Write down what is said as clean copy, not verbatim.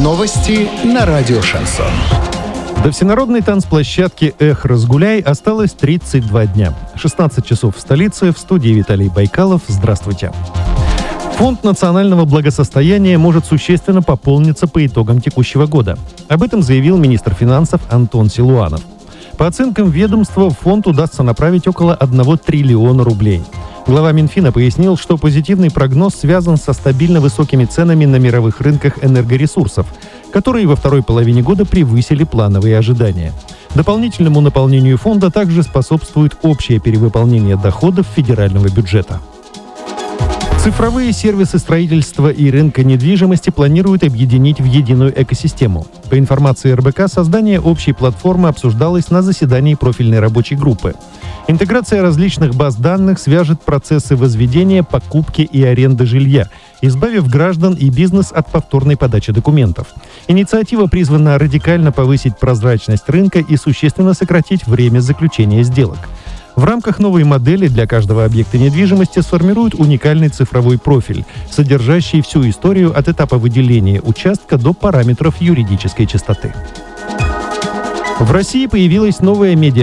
Новости на радио «Шансон». До всенародной танцплощадки «Эх, разгуляй» осталось 32 дня. 16 часов в столице. В студии Виталий Байкалов. Здравствуйте. Фонд национального благосостояния может существенно пополниться по итогам текущего года. Об этом заявил министр финансов Антон Силуанов. По оценкам ведомства, в фонд удастся направить около 1 триллиона рублей. Глава Минфина пояснил, что позитивный прогноз связан со стабильно высокими ценами на мировых рынках энергоресурсов, которые во второй половине года превысили плановые ожидания. Дополнительному наполнению фонда также способствует общее перевыполнение доходов федерального бюджета. Цифровые сервисы строительства и рынка недвижимости планируют объединить в единую экосистему. По информации РБК, создание общей платформы обсуждалось на заседании профильной рабочей группы. Интеграция различных баз данных свяжет процессы возведения, покупки и аренды жилья, избавив граждан и бизнес от повторной подачи документов. Инициатива призвана радикально повысить прозрачность рынка и существенно сократить время заключения сделок. В рамках новой модели для каждого объекта недвижимости сформируют уникальный цифровой профиль, содержащий всю историю от этапа выделения участка до параметров юридической чистоты. В России появилась новая